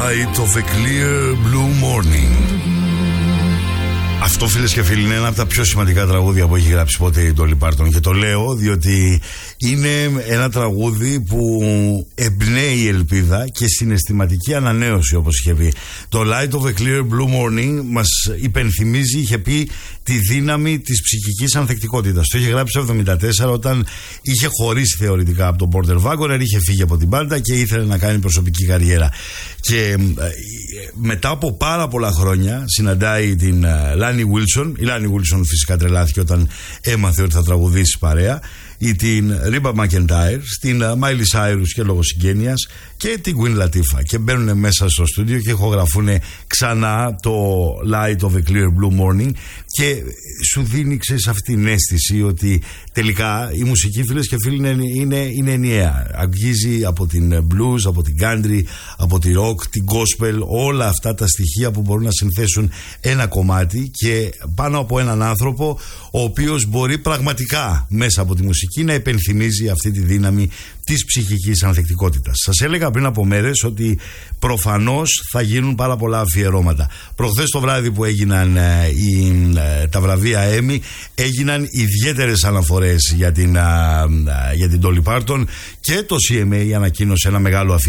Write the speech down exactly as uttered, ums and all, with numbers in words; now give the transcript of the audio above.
light of a clear blue morning. Αυτό, φίλες και φίλοι, είναι ένα από τα πιο σημαντικά τραγούδια που έχει γράψει ποτέ η Dolly Parton. Και το λέω διότι είναι ένα τραγούδι που εμπνέει ελπίδα και συναισθηματική ανανέωση, όπως είχε πει. Το Light of a Clear Blue Morning μας υπενθυμίζει, είχε πει, τη δύναμη της ψυχικής ανθεκτικότητας. Το είχε γράψει το εβδομήντα τέσσερα, όταν είχε χωρίσει θεωρητικά από τον Porter Wagoner, είχε φύγει από την μπάντα και ήθελε να κάνει προσωπική καριέρα. Και ε, μετά από πάρα πολλά χρόνια συναντάει την Lani Wilson. Η Lani Wilson φυσικά τρελάθηκε όταν έμαθε ότι θα τραγουδήσει παρέα, ή την Reba McEntire, στην Miley Cyrus και λόγω συγγένειας, και την Queen Latifah, και μπαίνουν μέσα στο στούντιο και ηχογραφούν ξανά το Light of a Clear Blue Morning, και σου δίνει, ξέρεις, αυτή την αίσθηση ότι τελικά η μουσική, φίλες και φίλοι, είναι, είναι, είναι ενιαία. Αγγίζει από την blues, από την country, από τη rock, την gospel, όλα αυτά τα στοιχεία που μπορούν να συνθέσουν ένα κομμάτι, και πάνω από έναν άνθρωπο ο οποίος μπορεί πραγματικά μέσα από τη μουσική να υπενθυμίζει αυτή τη δύναμη της ψυχικής ανθεκτικότητας. Σας έλεγα πριν από μέρες ότι προφανώς θα γίνουν πάρα πολλά αφιερώματα. Προχθές το βράδυ που έγιναν ε, οι, ε, τα βραβεία Emmy, έγιναν ιδιαίτερες αναφορές για την, ε, ε, για την Dolly Parton, και το σι εμ έι ανακοίνωσε ένα μεγάλο αφιερώμα